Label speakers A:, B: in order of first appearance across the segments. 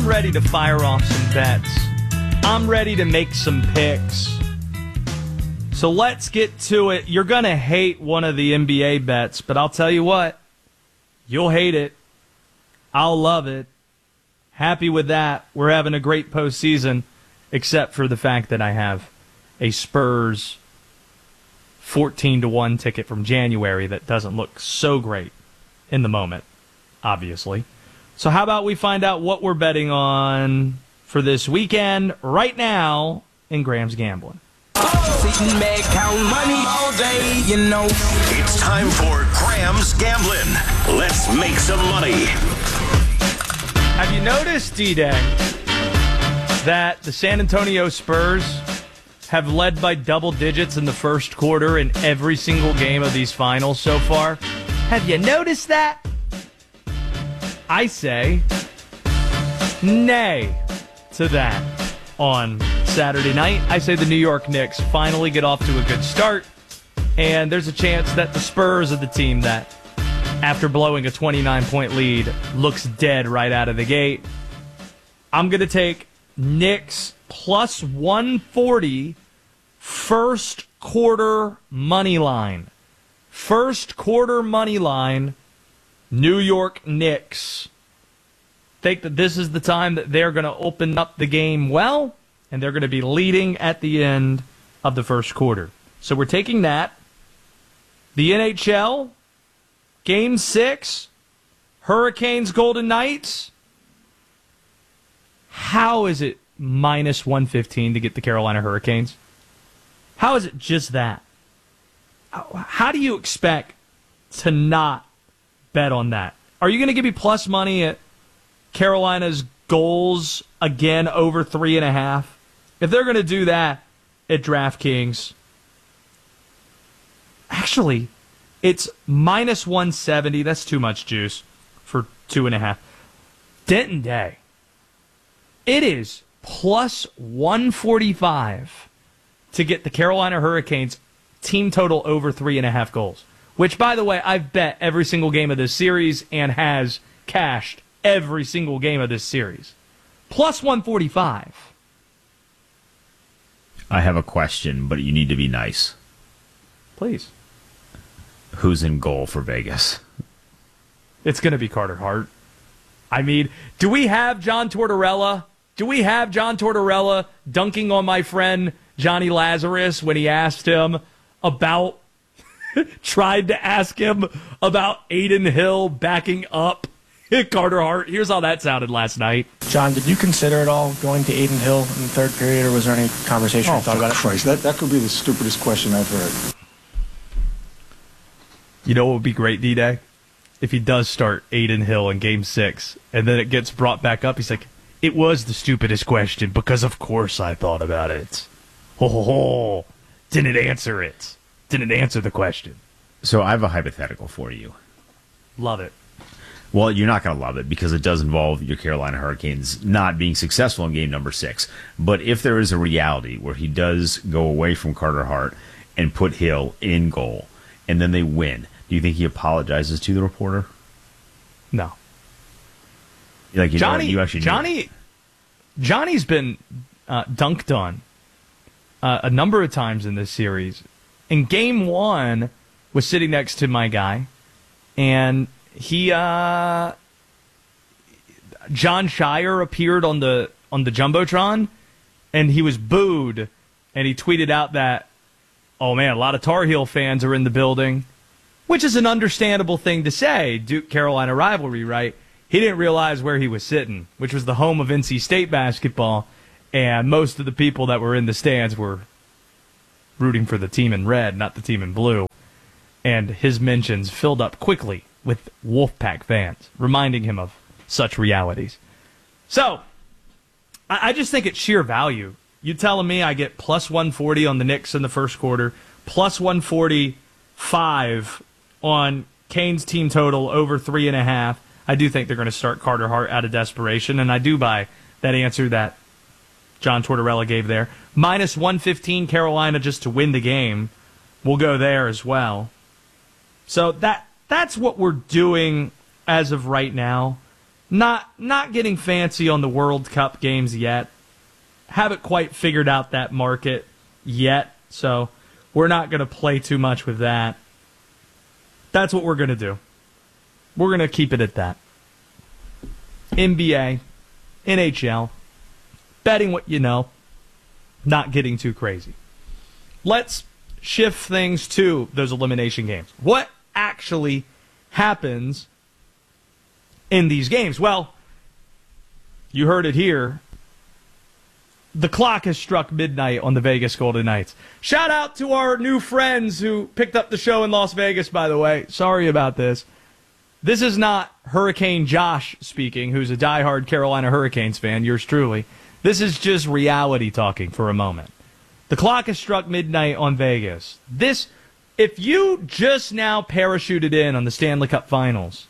A: I'm ready to fire off some bets. I'm ready to make some picks. So let's get to it. You're going to hate one of the NBA bets, but I'll tell you what, you'll hate it. I'll love it. Happy with that. We're having a great postseason, except for the fact that I have a Spurs 14-1 ticket from January that doesn't look so great in the moment, obviously. So how about we find out what we're betting on for this weekend right now in Graham's Gambling.
B: Sitting back, count money all day, you know.
C: It's time for Graham's Gambling. Let's make some money.
A: Have you noticed, D-Day, that the San Antonio Spurs have led by double digits in the first quarter in every single game of these finals so far? Have you noticed that? I say nay to that on Saturday night. I say the New York Knicks finally get off to a good start, and there's a chance that the Spurs are the team that, after blowing a 29-point lead, looks dead right out of the gate. I'm going to take Knicks plus 140 first quarter money line. First quarter money line, New York Knicks. Think that this is the time that they're going to open up the game well, and they're going to be leading at the end of the first quarter. So we're taking that. The NHL, Game 6, Hurricanes, Golden Knights. How is it minus 115 to get the Carolina Hurricanes? How is it just that? How do you expect to not bet on that? Are you going to give me plus money at Carolina's goals again over 3.5? If they're going to do that at DraftKings, actually, it's minus 170. That's too much juice for 2.5. Denton Day, it is plus 145 to get the Carolina Hurricanes team total over 3.5 goals. Which, by the way, I've bet every single game of this series and has cashed every single game of this series. Plus 145.
D: I have a question, but you need to be nice.
A: Please.
D: Who's in goal for Vegas?
A: It's going to be Carter Hart. I mean, do we have John Tortorella? Do we have John Tortorella dunking on my friend Johnny Lazarus when he asked him about, tried to ask him about Aiden Hill backing up Carter Hart? Here's how that sounded last night.
E: John, did you consider at all going to Aiden Hill in the third period, or was there any conversation or thought about it?
F: Christ, that could be the stupidest question I've heard.
A: You know what would be great, D-Day? If he does start Aiden Hill in Game 6, and then it gets brought back up, he's like, it was the stupidest question, because of course I thought about it. Ho ho ho. Didn't answer it. Didn't answer the question.
D: So I have a hypothetical for you.
A: Love it.
D: Well, you're not going to love it because it does involve your Carolina Hurricanes not being successful in game number 6. But if there is a reality where he does go away from Carter Hart and put Hill in goal, and then they win, do you think he apologizes to the reporter?
A: No.
D: Like, you
A: Johnny,
D: know, you actually
A: Johnny's been dunked on a number of times in this series. In Game 1, was sitting next to my guy, and he John Shire appeared on the Jumbotron, and he was booed, and he tweeted out that, oh man, a lot of Tar Heel fans are in the building, which is an understandable thing to say. Duke-Carolina rivalry, right? He didn't realize where he was sitting, which was the home of NC State basketball, and most of the people that were in the stands were rooting for the team in red, not the team in blue. And his mentions filled up quickly with Wolfpack fans, reminding him of such realities. So, I just think it's sheer value. You telling me I get plus 140 on the Knicks in the first quarter, plus 145 on Canes team total over 3.5. I do think they're going to start Carter Hart out of desperation, and I do buy that answer that John Tortorella gave there. Minus 115 Carolina just to win the game. We'll go there as well. So that's what we're doing as of right now. Not getting fancy on the World Cup games yet. Haven't quite figured out that market yet, so we're not going to play too much with that. That's what we're going to do. We're going to keep it at that. NBA, NHL, betting what you know, not getting too crazy. Let's shift things to those elimination games. What actually happens in these games? Well, you heard it here. The clock has struck midnight on the Vegas Golden Knights. Shout out to our new friends who picked up the show in Las Vegas, by the way. Sorry about this. This is not Hurricane Josh speaking, who's a diehard Carolina Hurricanes fan, yours truly. This is just reality talking for a moment. The clock has struck midnight on Vegas. If you just now parachuted in on the Stanley Cup Finals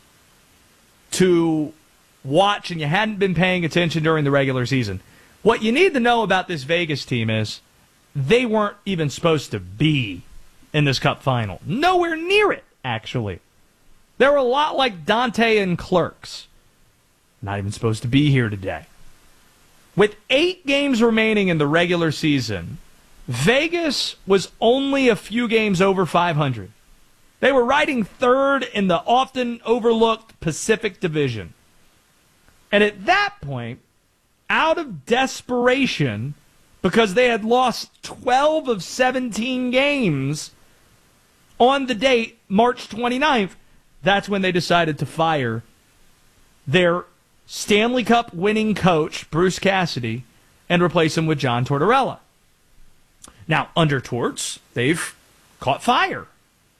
A: to watch and you hadn't been paying attention during the regular season, what you need to know about this Vegas team is they weren't even supposed to be in this Cup final. Nowhere near it, actually. They were a lot like Dante and Clerks. Not even supposed to be here today. With 8 games remaining in the regular season, Vegas was only a few games over 500. They were riding third in the often overlooked Pacific Division. And at that point, out of desperation, because they had lost 12 of 17 games on the date, March 29th, that's when they decided to fire their Stanley Cup winning coach, Bruce Cassidy, and replace him with John Tortorella. Now, under Torts, they've caught fire.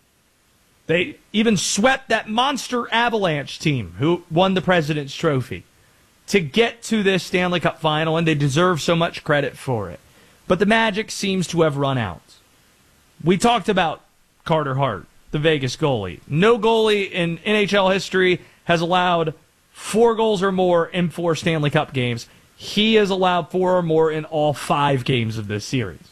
A: They even swept that monster Avalanche team who won the President's Trophy to get to this Stanley Cup final, and they deserve so much credit for it. But the magic seems to have run out. We talked about Carter Hart, the Vegas goalie. No goalie in NHL history has allowed 4 goals or more in 4 Stanley Cup games. He has allowed 4 or more in all 5 games of this series.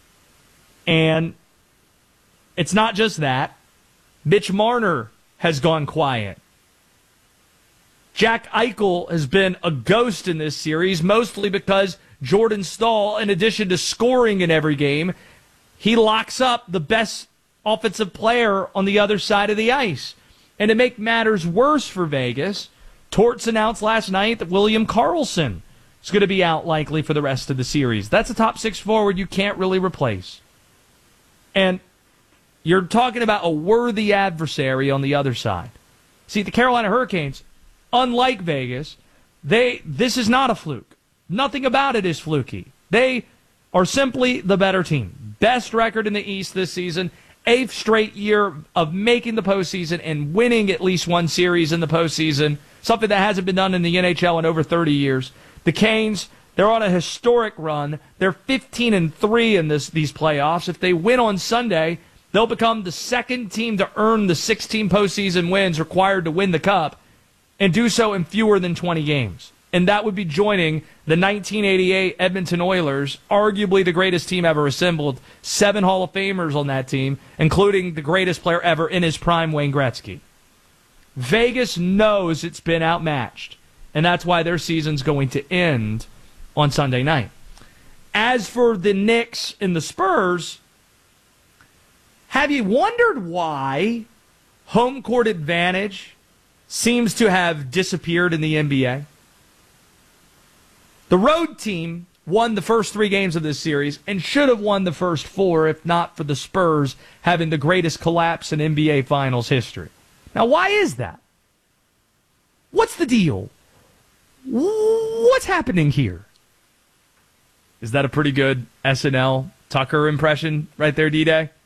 A: And it's not just that. Mitch Marner has gone quiet. Jack Eichel has been a ghost in this series, mostly because Jordan Staal, in addition to scoring in every game, he locks up the best offensive player on the other side of the ice. And to make matters worse for Vegas, Torts announced last night that William Karlsson is going to be out likely for the rest of the series. That's a top 6 forward you can't really replace. And you're talking about a worthy adversary on the other side. See, the Carolina Hurricanes, unlike Vegas, this is not a fluke. Nothing about it is fluky. They are simply the better team. Best record in the East this season, 8th straight year of making the postseason and winning at least one series in the postseason, something that hasn't been done in the NHL in over 30 years. The Canes, they're on a historic run. They're 15-3 in these playoffs. If they win on Sunday, they'll become the second team to earn the 16 postseason wins required to win the Cup, and do so in fewer than 20 games. And that would be joining the 1988 Edmonton Oilers, arguably the greatest team ever assembled. 7 Hall of Famers on that team, including the greatest player ever in his prime, Wayne Gretzky. Vegas knows it's been outmatched, and that's why their season's going to end on Sunday night. As for the Knicks and the Spurs, have you wondered why home court advantage seems to have disappeared in the NBA? The road team won the first 3 games of this series and should have won the first 4 if not for the Spurs having the greatest collapse in NBA Finals history. Now, why is that? What's the deal? What's happening here? Is that a pretty good SNL Tucker impression right there, D-Day?